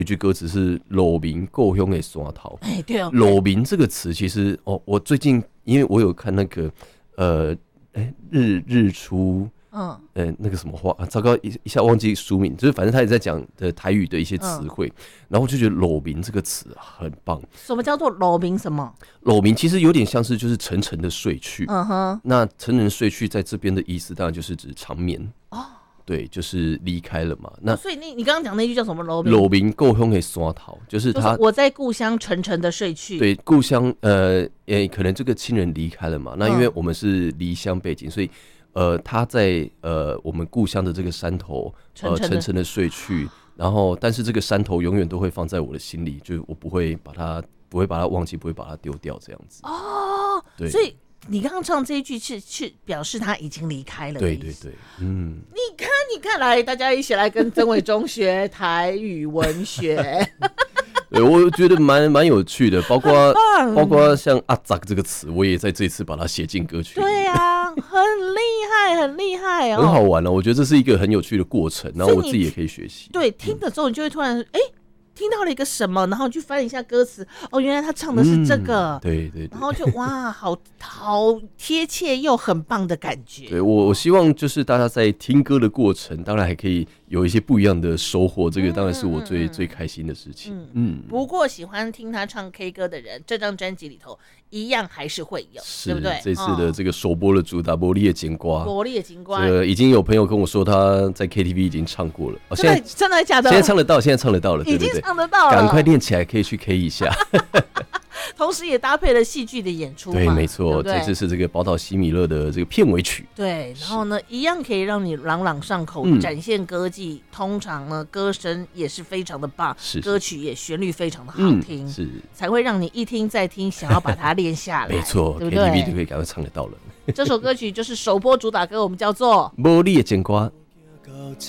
一句歌词是路面够凶的山头。 对哦， 路面这个词其实我最近因为我有看那个日出。那个什么话，糟糕，一下忘记书名，就是反正他也在讲的台语的一些词汇，然后我就觉得路面这个词很棒。 什么叫做路面？什么？ 路面其实有点像是就是沉沉的睡去。那沉沉的睡去在这边的意思当然就是指长眠。对，就是离开了嘛。那所以你刚刚讲那句叫什么？路面？ 路面故乡的山头，就是他我在故乡沉沉的睡去。 对，故乡可能这个亲人离开了嘛。那因为我们是离乡背景，所以他在我们故乡的这个山头沉沉的睡去，然后但是这个山头永远都会放在我的心里，就是我不会把它忘记，不会把它丢掉这样子。对，所以你刚刚唱这一句是表示他已经离开了的意思。 对， 你看，来大家一起来跟曾伟忠学台语文学。 对，我觉得蛮有趣的，包括像阿杂这个词，我也在这一次把它写进歌曲里面。 对啊，很厉害很好玩我觉得这是一个很有趣的过程，然后我自己也可以学习。 对，听的时候你就会突然听到了一个什么，然后你去翻一下歌词，原来他唱的是这个。对，然后就哇，好贴切又很棒的感觉。 对，我希望就是大家在听歌的过程，当然还可以有一些不一样的收获，这个当然是我最开心的事情。 不过喜欢听他唱 K 歌的人，这张专辑里头一样还是会有，对不对？ 这次的这个首播的主打《玻璃的金瓜》，已经有朋友跟我说他在 KTV 已经唱过了。 真的假的？ 现在唱得到，对， 已经唱得到了， 赶快练起来，可以去 K 一下。 同时也搭配了戏剧的演出嘛。 对，没错，这次是这个宝岛西米勒的这个片尾曲。 对，然后呢，一样可以让你朗朗上口，展现歌技。通常呢，歌声也是非常的棒，歌曲也旋律非常的好听，是才会让你一听再听，想要把它练下来。 没错，对不对 ？KTV 就可以赶快唱得到了。 这首歌曲就是首播主打歌，我们叫做 《玻璃的金瓜》。